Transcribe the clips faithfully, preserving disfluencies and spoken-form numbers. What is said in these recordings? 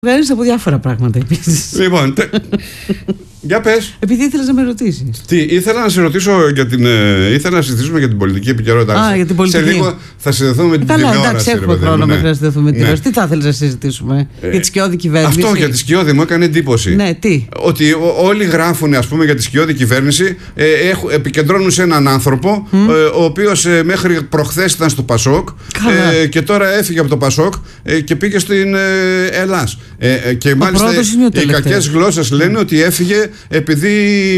Βγαίνεις από διάφορα πράγματα επίσης. Λοιπόν, τε... για πες. Επειδή ήθελες να με ρωτήσεις. Τι, ήθελα να σε ρωτήσω για την. Ε, ήθελα να συζητήσουμε για την πολιτική επικαιρότητα. Α, για την πολιτική. Σε λίγο θα συνδεθούμε με την Καλά, τηλεόραση. εντάξει, έχουμε χρόνο μέχρι να συνδεθούμε με την τηλεόραση. Τι θα ήθελες να συζητήσουμε, ε, για τη σκιώδη κυβέρνηση? Αυτό για τη σκιώδη μου έκανε εντύπωση. Ναι, τι. Ότι όλοι γράφουν, ας πούμε, για τη σκιώδη κυβέρνηση, ε, έχουν, επικεντρώνουν σε έναν άνθρωπο, mm. ε, ο οποίος ε, μέχρι προχθές ήταν στο Πασόκ ε, και τώρα έφυγε από το Πασόκ ε, και πήγε στην ε, Ελλάς. Ε, ε, και μάλιστα οι κακές γλώσσες λένε ότι έφυγε επειδή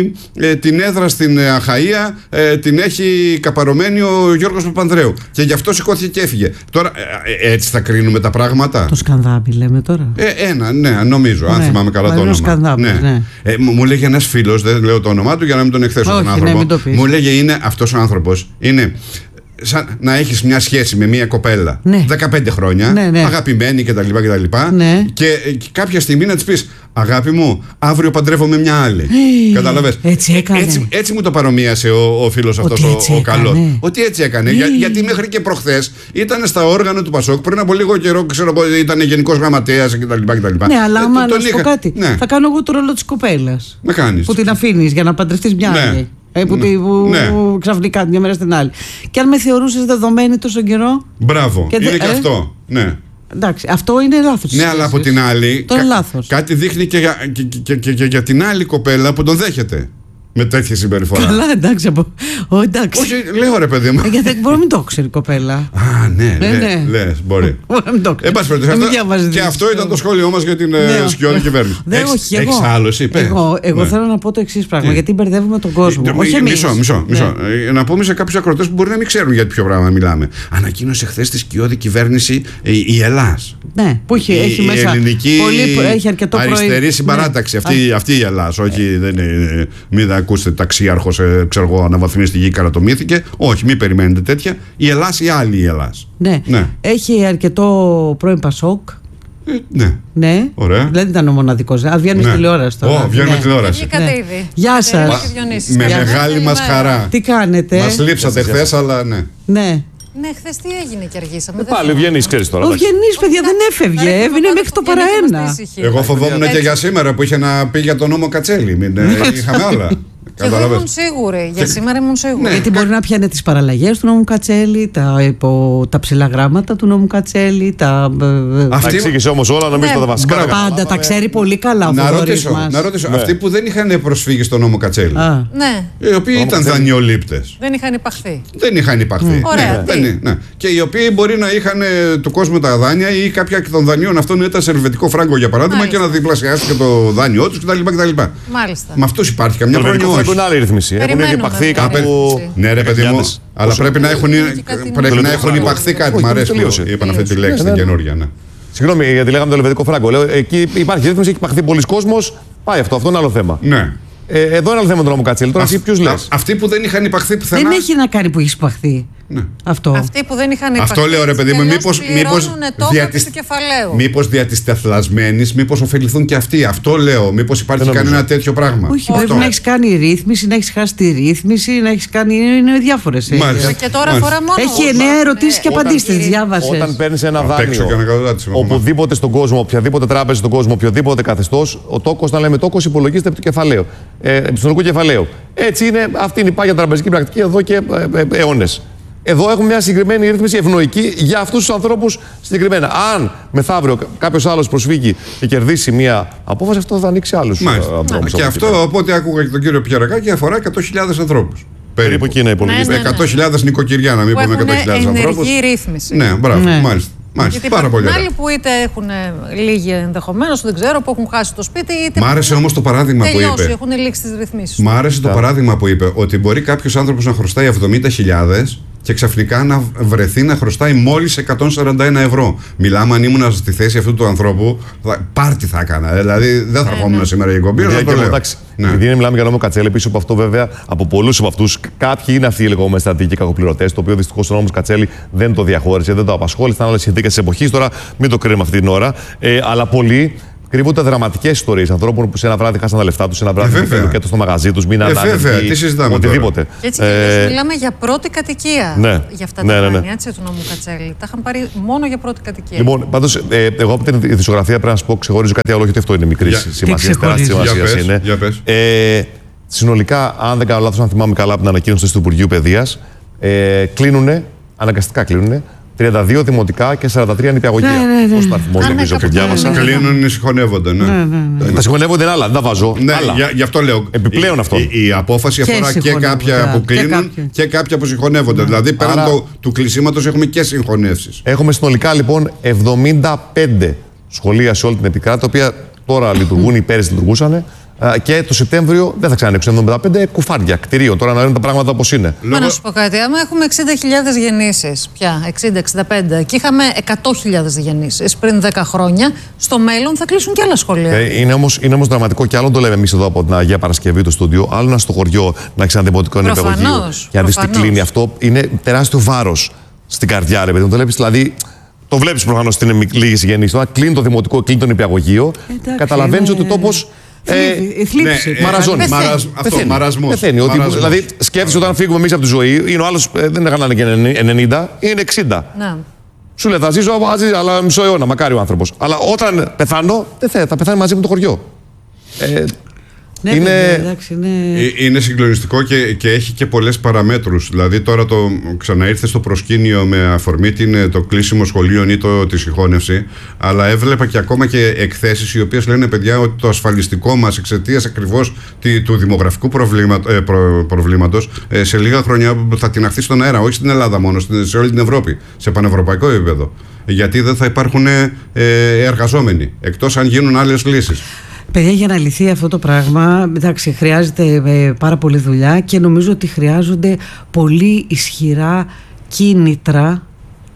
ε, την έδρα στην Αχαΐα ε, την έχει καπαρωμένη ο Γιώργος Παπανδρέου. Και γι' αυτό σηκώθηκε και έφυγε. Τώρα ε, έτσι θα κρίνουμε τα πράγματα. Το Σκανδάμπι λέμε τώρα. Ε, ένα, ναι, νομίζω, ναι, αν θυμάμαι καλά το όνομα. Σκανδάμπι, ναι. Ναι. Ε, μου λέγε ένας φίλος, δεν λέω το όνομά του για να μην τον εκθέσω τον άνθρωπο. Ναι, μου λέγε είναι αυτός ο άνθρωπος είναι σαν να έχεις μια σχέση με μια κοπέλα, ναι, δεκαπέντε χρόνια, ναι, ναι, αγαπημένη κτλ. κτλ. Ναι. Και, και κάποια στιγμή να της πεις, αγάπη μου, αύριο παντρεύομαι μια άλλη. Hey, καταλαβες. Έτσι έκανε. Έτσι, έτσι μου το παρομοίασε ο, ο φίλος αυτός, ο, ο καλός. Ότι έτσι έκανε. Hey. Για, γιατί μέχρι και προχθές ήταν στα όργανα του Πασόκ, πριν από λίγο καιρό, ξέρω, ήταν γενικός γραμματέας κτλ. Ναι, αλλά άμα ε, να σου πω κάτι, ναι, θα κάνω εγώ το ρόλο της κοπέλας. Να κάνεις. Που την αφήνεις για να παντρευτείς μια άλλη. Ναι. Ε, που, ναι, που, ναι, ξαφνικά μια μέρα στην άλλη. Και αν με θεωρούσες δεδομένη τόσο καιρό. Μπράβο, και είναι δε, και ε, αυτό. Ναι. Εντάξει, αυτό είναι λάθος. Ναι, αλλά από την άλλη. Το κα, λάθος. Κάτι δείχνει και για, και, και, και, και για την άλλη κοπέλα που τον δέχεται. Με τέτοια συμπεριφορά. Καλά, εντάξει. Από... Ο, εντάξει. Όχι, λέω ρε παιδί μου. Ε, γιατί μπορεί να μην το ξέρει η κοπέλα. Α, ναι, ναι, ναι. Λες, μπορεί. Μπορεί να μην το ξέρει. Αυτό... Και αυτό ήταν το σχόλιο μας για την ναι, σκιώδη κυβέρνηση. Δεν, όχι, εγώ. Έχεις άλλος, είπε. Εγώ, εγώ ναι, θέλω να πω το εξής πράγμα. Ναι. Γιατί μπερδεύουμε τον κόσμο. Ε, όχι εμείς. Μισό, μισό. μισό. Ναι. Να πούμε σε κάποιους ακροτές που μπορεί να μην ξέρουν για ποιο πράγμα μιλάμε. Ανακοίνωσε χθες τη σκιώδη κυβέρνηση η Ελλάς. Ναι, που έχει, έχει η μέσα. Ελληνική πολύ, έχει αρκετό αριστερή συμπαράταξη. Ναι. Αυτή η Ελλάς. Όχι, δεν είναι. Μην ακούσετε ταξίαρχο. Ξέρω εγώ, αναβαθμίσει τη γη, καρατομήθηκε. Όχι, μην περιμένετε τέτοια. Η Ελλάς ή άλλη η Ελλάς. Ναι. Ναι. Έχει αρκετό πρώην Πασόκ. Ε, ναι. Ναι. Ωραία. Δεν ήταν ο μοναδικός. Α, βγαίνουμε ναι, τηλεόραση τώρα. Ω, βγαίνουμε ναι, τηλεόραση. Ναι. Γεια σας. Με μεγάλη μας χαρά. Τι κάνετε? Μας λείψατε χθες, αλλά ναι. Ναι. Ναι, χθες τι έγινε και αργήσαμε. Ε, πάλι ο Βγενής, ξέρεις τώρα. Ο Βγενής, παιδιά, δεν έφευγε. Έμεινε μέχρι το παραένα. Εγώ φοβόμουν και για σήμερα που είχε να πει για τον νόμο Κατσέλη. Μην είχαμε άλλα. Και εγώ ήμουν σίγουρη. Για σήμερα ήμουν σίγουρη. Ναι, γιατί μπορεί να πιάνει τις παραλλαγές του νόμου Κατσέλη, τα, υπο, τα ψηλά γράμματα του νόμου Κατσέλη. Τα Αυτή... εξήγησε όμως όλα, νομίζω ναι, τα βασικά. Πάντα τα ξέρει πολύ καλά ο Θοδωρής μας. Να ρωτήσω, ναι, αυτοί που δεν είχαν προσφύγει στο νόμο Κατσέλη. Α. Ναι. Οι οποίοι ήταν δανειολήπτες. Δεν είχαν υπαχθεί. Δεν είχαν υπαχθεί. Mm. Ωραία. Ναι, ναι, ναι. Και οι οποίοι μπορεί να είχαν του κόσμου τα δάνεια ή κάποια εκ των δανείων αυτών ήταν σε ελβετικό φράγκο για παράδειγμα. Μάλιστα. Και να διπλασιάσει και το δάνειό του κτλ. Μάλιστα. Με αυτούς υπάρχει καμιά πρόβλημα? Όχι. Έχουν άλλη ρυθμίση. Έχουν υπαχθεί κάπου. Ναι, ρε παιδί μου, αλλά πρέπει να έχουν, πρέπει να έχουν υπαχθεί κάτι. Μ' αρέσει που είπαν αυτή τη λέξη την καινούργια. Συγγνώμη, γιατί λέγαμε το ελβετικό φράγκο. Λέω, εκεί υπάρχει ρύθμιση, έχει υπαχθεί πολλοί κόσμος. Πάει αυτό, αυτό είναι άλλο θέμα. Ναι. Ε, εδώ είναι άλλο θέμα το νόμο Κατσέλη. Τώρα εσύ ποιους λες? Αυτοί που δεν είχαν υπαχθεί πουθενά. Δεν έχει να κάνει που έχει υπαχθεί. Ναι. Αυτό. Αυτοί που δεν είχαν υπαχθεί. Αυτό λέω ρε παιδί μου, μήπως, μήπως, δια της, μήπως δια της τεθλασμένης, μήπως ωφεληθούν και αυτοί. Αυτό λέω, μήπως υπάρχει κανένα τέτοιο πράγμα. Όχι, αυτό. Πρέπει να έχεις κάνει ρύθμιση, να έχεις χάσει τη ρύθμιση, να έχεις κάνει. Είναι διάφορες. Και τώρα αφορά μόνο. Έχει εννέα ερωτήσεις και απαντήσεις. Διάβασες. Όταν παίρνεις ένα δάνειο οπουδήποτε στον κόσμο, οποιαδήποτε τράπεζα στον κόσμο, οποιοδήποτε καθεστώς, ο τόκος, να λέμε τόκος, υπολογίζεται επί του κεφαλαίου. Επιστολικού κεφαλαίου. Έτσι είναι, αυτή είναι η πάγια τραπεζική πρακτική εδώ και αιώνες. Εδώ έχουμε μια συγκεκριμένη ρύθμιση ευνοϊκή για αυτούς τους ανθρώπους συγκεκριμένα. Αν μεθαύριο κάποιος άλλος προσφύγει και κερδίσει μια απόφαση, αυτό θα ανοίξει άλλους ανθρώπους. Και αυτό, οπότε άκουγα και τον κύριο Πιερακάκη, αφορά εκατό χιλιάδες ανθρώπους. Περίπου εκεί να υπολογίζεται. εκατό χιλιάδες νοικοκυριά, να μην πούμε εκατό χιλιάδες ανθρώπους. Ενεργή ρύθμιση. Ναι, μπράβο, μάλιστα. Μάλιστα, γιατί πάρα πολύ. Άλλοι που είτε έχουν λίγοι ενδεχομένως, δεν ξέρω, που έχουν χάσει το σπίτι, είτε. Μ' άρεσε όμως το παράδειγμα που είπε. Έχουν λήξει τις ρυθμίσεις. Μ' άρεσε το παράδειγμα που είπε ότι μπορεί κάποιος άνθρωπος να χρωστάει εβδομήντα χιλιάδες και ξαφνικά να βρεθεί να χρωστάει μόλις εκατόν σαράντα ένα ευρώ. Μιλάμε, αν ήμουν στη θέση αυτού του ανθρώπου, πάρτι θα έκανα. Δηλαδή δεν θα ερχόμουν ναι, σήμερα η εκπομπή. Ναι. Επειδή μιλάμε για νόμο Κατσέλη, πίσω από αυτό βέβαια από πολλούς από αυτούς, κάποιοι είναι αυτοί οι λεγόμενοι στρατηγικοί κακοπληρωτές, το οποίο δυστυχώς ο νόμος Κατσέλη δεν το διαχώρισε, δεν το απασχόλησε, ήταν άλλες συνθήκες της εποχής. Τώρα μην το κρίνουμε αυτή την ώρα. Ε, αλλά πολλοί κρύβονται δραματικές ιστορίες ανθρώπων που σε ένα βράδυ χάσαν τα λεφτά τους, σε ένα βράδυ ε, και στο μαγαζί τους, μείναν άνεργοι, οτιδήποτε. Και έτσι και ε, μιλάμε για πρώτη κατοικία ναι, για αυτά τα ναι, ναι, ναι. έτσι του νόμου Κατσέλη. Τα είχαν πάρει μόνο για πρώτη κατοικία. Λοιπόν, πάντως, ε, εγώ από την ειδησιογραφία πρέπει να σας πω, ξεχωρίζω κάτι άλλο, όχι ότι αυτό είναι μικρή σημασία, τεράστια σημασία είναι. Ε, συνολικά, αν δεν κάνω λάθος, αν θυμάμαι καλά από την ανακοίνωση του Υπουργείου Παιδείας, ε, κλείνουνε, αναγκαστικά κλείνουνε, τριάντα δύο δημοτικά και σαράντα τρία νηπιαγωγεία. Ναι, ναι, ναι. Πώς τα θυμώ, νομίζω που διάβασα. Κλείνουν, συγχωνεύονται. Ναι. Ναι, ναι, ναι. Τα συγχωνεύονται άλλα, δεν τα βάζω. Ναι, για, γι' αυτό λέω. Επιπλέον αυτό. Η, η, η απόφαση και αφορά και κάποια που κλείνουν και κάποια, και κάποια που συγχωνεύονται. Ναι. Δηλαδή, πέραν Άρα, το, του κλεισίματος έχουμε και συγχωνεύσεις. Έχουμε συνολικά λοιπόν εβδομήντα πέντε σχολεία σε όλη την επικράτεια, τα οποία τώρα λειτουργούν ή πέρυσι λειτουργούσαν. Και το Σεπτέμβριο δεν θα ξανανοίξουν εβδομήντα πέντε κουφάρια κτηρίων. Τώρα να λένε τα πράγματα όπως είναι. Μα να σου πω κάτι. Άμα έχουμε εξήντα χιλιάδες γεννήσεις, πια εξήντα εξήντα πέντε, και είχαμε εκατό χιλιάδες γεννήσεις πριν δέκα χρόνια, στο μέλλον θα κλείσουν και άλλα σχολεία. Ε, είναι όμως είναι όμως δραματικό και άλλο το λέμε εμείς εδώ από την Αγία Παρασκευή του στούντιο. Άλλο να στο χωριό να έχει ένα δημοτικό νηπιαγωγείο και να δεις τι κλείνει. Αυτό είναι τεράστιο βάρος στην καρδιά, ρε παιδί μου. Το βλέπεις δηλαδή. Το βλέπεις προφανώς ότι είναι λίγες γεννήσεις. Όταν κλείνει το δημοτικό, κλείνει το νηπιαγωγείο, καταλαβαίνεις ότι ο τόπος. Ε, θλίψη. Ναι, μαραζώνει. Μαραζ, αυτό, μαρασμός. Πεθαίνει. Ότι, δηλαδή, σκέφτεσαι όταν φύγουμε εμείς από τη ζωή, είναι ο άλλος, ε, δεν έκαναν και ενενήντα, είναι εξήντα. Ναι. Σου λέει, θα ζήσω, αλλά μισό αιώνα, μακάρι ο άνθρωπος. Αλλά όταν πεθάνω, δεν θα, θα πεθάνει μαζί με το χωριό. Ε, Ναι, είναι... Παιδιά, εντάξει, είναι... είναι συγκλονιστικό και, και έχει και πολλές παραμέτρους. Δηλαδή τώρα το ξαναήρθε στο προσκήνιο με αφορμή την, το κλείσιμο σχολείων ή το, τη συγχώνευση, αλλά έβλεπα και ακόμα και εκθέσεις οι οποίες λένε, παιδιά, ότι το ασφαλιστικό μας εξαιτίας ακριβώς του δημογραφικού προβλήμα, ε, προ, προβλήματος ε, σε λίγα χρόνια θα τιναχθεί στον αέρα, όχι στην Ελλάδα μόνο, σε όλη την Ευρώπη, σε πανευρωπαϊκό επίπεδο. Γιατί δεν θα υπάρχουν ε, εργαζόμενοι, εκτός αν γίνουν άλλες λύσεις. Παιδιά, για να λυθεί αυτό το πράγμα, εντάξει, χρειάζεται ε, πάρα πολλή δουλειά και νομίζω ότι χρειάζονται πολύ ισχυρά κίνητρα.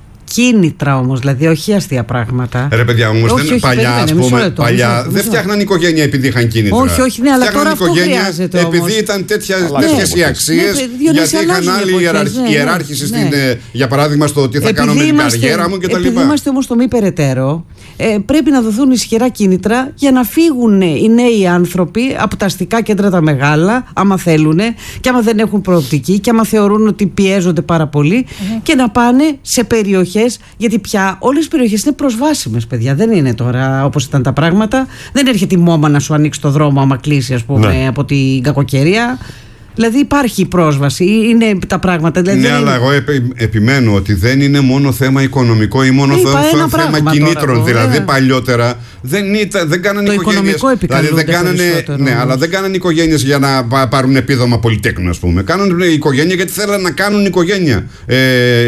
Κίνητρα όμως, δηλαδή όχι αστεία πράγματα. Ρε παιδιά, όμως δεν είναι παλιά, ας πούμε. Λεπτό, παλιά μισό, δεν μισό. φτιάχναν οικογένεια επειδή είχαν κίνητρα. Όχι, όχι, ναι, αλλά τώρα αυτό χρειάζεται όμως. Επειδή ήταν τέτοιες οι αξίες, ναι, γιατί είχαν άλλη ναι, ιεράρχηση, ναι, ναι. για παράδειγμα, στο τι θα επειδή κάνω με την καριέρα μου κτλ. Επειδή είμαστε όμως στο μη περαιτέρω, ε, πρέπει να δοθούν ισχυρά κίνητρα για να φύγουν οι νέοι άνθρωποι από τα αστικά κέντρα τα μεγάλα, άμα θέλουν, και άμα δεν έχουν προοπτική, και άμα θεωρούν ότι πιέζονται πάρα πολύ, mm-hmm. και να πάνε σε περιοχές. Γιατί πια όλες οι περιοχές είναι προσβάσιμες, παιδιά. Δεν είναι τώρα όπως ήταν τα πράγματα. Δεν έρχεται η μόμα να σου ανοίξει το δρόμο άμα κλείσει, ας πούμε, ναι. από την κακοκαιρία. Δηλαδή υπάρχει πρόσβαση, είναι τα πράγματα. Δηλαδή ναι, αλλά είναι... εγώ επι, επιμένω ότι δεν είναι μόνο θέμα οικονομικό ή μόνο θέμα, θέμα κινήτρων. Τώρα, δηλαδή, ναι. παλιότερα δεν, ήταν, δεν κάνανε οικογένειες. Δηλαδή, δεν κάνανε, ναι, αλλά δεν κάνανε οικογένειες για να πάρουν επίδομα πολυτέκνου, ας πούμε. Κάνανε οικογένεια γιατί θέλανε να κάνουν οικογένεια. Ε,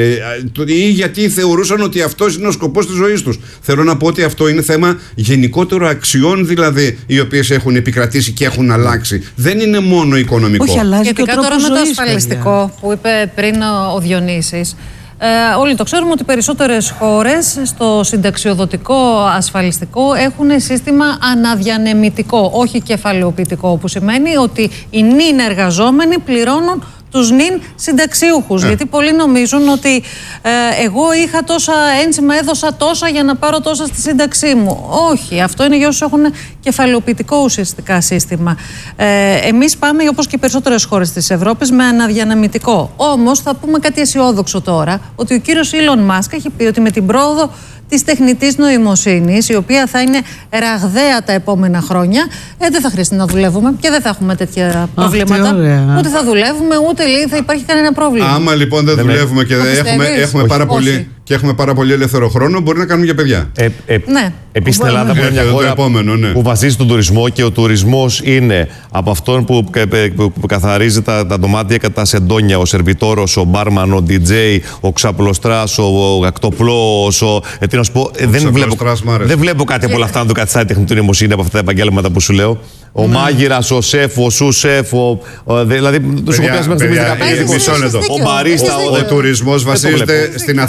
ή γιατί θεωρούσαν ότι αυτός είναι ο σκοπός της ζωής τους. Θέλω να πω ότι αυτό είναι θέμα γενικότερο αξιών, δηλαδή, οι οποίες έχουν επικρατήσει και έχουν αλλάξει. Δεν είναι μόνο οικονομικό. Όχι, αλλά και τώρα με το ασφαλιστικό, παιδιά, που είπε πριν ο Διονύσης, ε, όλοι το ξέρουμε ότι περισσότερες χώρες στο συνταξιοδοτικό ασφαλιστικό έχουν σύστημα αναδιανεμητικό, όχι κεφαλαιοποιητικό, που σημαίνει ότι οι νυν εργαζόμενοι πληρώνουν τους νυν συνταξιούχους. Yeah. Γιατί πολλοί νομίζουν ότι ε, εγώ είχα τόσα ένσημα, έδωσα τόσα για να πάρω τόσα στη σύνταξή μου. Όχι, αυτό είναι για όσους έχουν κεφαλαιοποιητικό ουσιαστικά σύστημα. Ε, εμείς πάμε, όπως και οι περισσότερες χώρες της Ευρώπης, με αναδιανεμητικό. Όμως θα πούμε κάτι αισιόδοξο τώρα, ότι ο κύριος Ήλον Μάσκ έχει πει ότι με την πρόοδο της τεχνητής νοημοσύνης, η οποία θα είναι ραγδαία τα επόμενα χρόνια, ε, δεν θα χρειαστεί να δουλεύουμε και δεν θα έχουμε τέτοια προβλήματα. Ούτε θα δουλεύουμε, ούτε λέει, θα υπάρχει κανένα πρόβλημα. Άμα λοιπόν δεν, δεν δουλεύουμε και δεν έχουμε, έχουμε πάρα πολύ, και έχουμε πάρα πολύ ελεύθερο χρόνο, μπορεί να κάνουμε για παιδιά. Ε, ε, ναι. Επίσης στην Ελλάδα που είναι μια χώρα επόμενο, ναι. που βασίζει τον τουρισμό, και ο τουρισμός είναι από αυτόν που, που, που καθαρίζει τα, τα δωμάτια κατά τα σεντόνια, ο σερβιτόρος, ο μπάρμαν, ο ντι τζέι, ο ξαπλωστράς, ο γακτοπλώος, ο... Ε, τι να σου πω, ε, δεν, βλέπω, δεν βλέπω κάτι από όλα αυτά να το κατσάει τεχνητή νοημοσύνη από αυτά τα επαγγέλματα που σου λέω. Ο ναι. μάγειρας, ο σεφ, ο σου σεφ, ο, ο, δηλαδή του έχω πιάσει μέχρι στιγμής δεκαπέντε. Ο μπαρίστα, ο τουρισμός βασίζεται στην ανθρώπινη επαφή.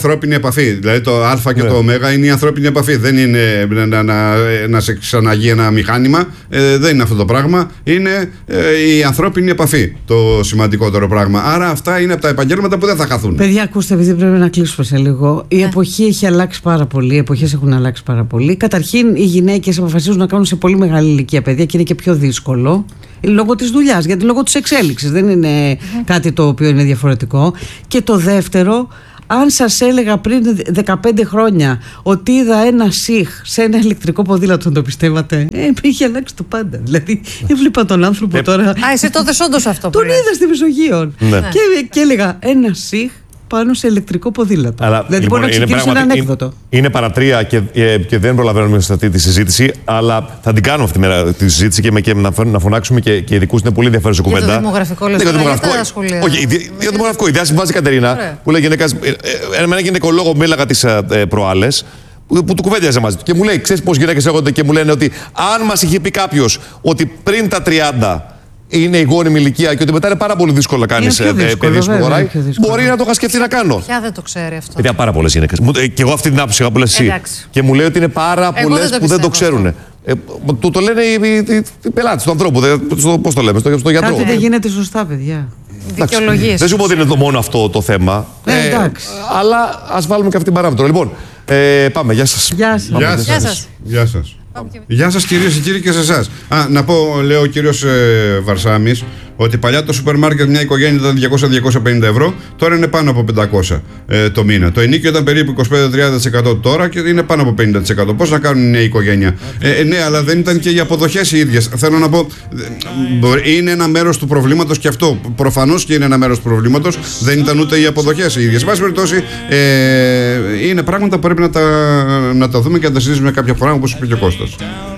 επαφή. Δηλαδή το Α και ναι. το Ω είναι η ανθρώπινη επαφή. Δεν είναι να, να, να σε ξαναγεί ένα μηχάνημα. Ε, δεν είναι αυτό το πράγμα. Είναι ε, η ανθρώπινη επαφή το σημαντικότερο πράγμα. Άρα αυτά είναι από τα επαγγέλματα που δεν θα χαθούν. Παιδιά, ακούστε, επειδή πρέπει να κλείσουμε σε λίγο. Η ναι. εποχή έχει αλλάξει πάρα πολύ. Οι εποχές έχουν αλλάξει πάρα πολύ. Καταρχήν, οι γυναίκες αποφασίζουν να κάνουν σε πολύ μεγάλη ηλικία παιδιά και είναι και πιο δύσκολο. Λόγω της δουλειάς, γιατί λόγω της εξέλιξης. Δεν είναι mm-hmm. κάτι το οποίο είναι διαφορετικό. Και το δεύτερο, αν σας έλεγα πριν δεκαπέντε χρόνια ότι είδα ένα ΣΥΧ σε ένα ηλεκτρικό ποδήλατο, το πιστεύατε? Ε, είχε αλλάξει το πάντα. Δηλαδή, έβλεπα τον άνθρωπο ε, τώρα. Α, εσύ τότε όντως αυτό. Τον είδα στη Μεσογείο. Ναι. Και, και έλεγα ένα ΣΥΧ πάνω σε ηλεκτρικό ποδήλατο. Αλλά, δηλαδή, λοιπόν, μπορεί να ξεκινήσει ένα ανέκδοτο. Είναι, είναι παρατρία και, και, και δεν προλαβαίνουμε σε αυτή τη συζήτηση, αλλά θα την κάνουμε αυτή τη μέρα τη συζήτηση και, με, και να, να φωνάξουμε και, και ειδικούς. Είναι πολύ ενδιαφέρουσα κουβέντα. Για το δημογραφικό λες. Για το δημογραφικό. Όχι, για το δημογραφικό. Η διάσημη βάζει Κατερίνα, Ωραία. που λέει γυναίκα. Ένα γυναικολόγο μίλαγα τις ε, προάλλες. Που, που του κουβέντιαζε μαζί του και μου λέει: ξέρεις πώς γυναίκες έρχονται και μου λένε ότι αν μας είχε πει κάποιος ότι πριν τα τριάντα είναι η γόνιμη ηλικία και ότι μετά είναι πάρα πολύ δύσκολο να κάνεις παιδί σου που μπορεί να το είχα σκεφτεί να κάνω. Ποια δεν το ξέρει αυτό? Παιδιά, πάρα πολλές γυναίκες. Και εγώ αυτή την άποψη είχα που λες εσύ. Και μου λέει ότι είναι πάρα πολλές που δεν το ξέρουν. Ε, του το λένε οι, οι, οι, οι πελάτες του ανθρώπου. Πώς το λέμε, στο, στο γιατρό. Κάτι δεν γίνεται σωστά, παιδιά. Δικαιολογίες. Δεν σου πω ότι είναι το μόνο αυτό το θέμα. Ε, εντάξει. Ε, αλλά ας βάλουμε και αυτή την παράμετρο. Λοιπόν, ε, πάμε. Γεια σας. Γεια σας. Γεια σας. Γεια σας. Γεια σας κυρίες και κύριοι και σε εσάς. Α, να πω, λέει ο κύριος ε, Βαρσάμης, ότι παλιά το σούπερ μάρκετ μια οικογένεια ήταν διακόσια με διακόσια πενήντα ευρώ, τώρα είναι πάνω από πεντακόσια ε, το μήνα. Το ενίκιο ήταν περίπου είκοσι πέντε με τριάντα τοις εκατό τώρα και είναι πάνω από πενήντα τοις εκατό. Πώς να κάνουν η νέα οικογένεια? Ε, ναι, αλλά δεν ήταν και οι αποδοχές οι ίδιες. Θέλω να πω, είναι ένα μέρος του προβλήματος και αυτό. Προφανώς και είναι ένα μέρος του προβλήματος. Δεν ήταν ούτε οι αποδοχές οι ίδιες. Σε πάση περιπτώσει, ε, είναι πράγματα που πρέπει να τα, να τα δούμε και να τα συζητήσουμε κάποια φορά, όπως είπε και ο Κώστας.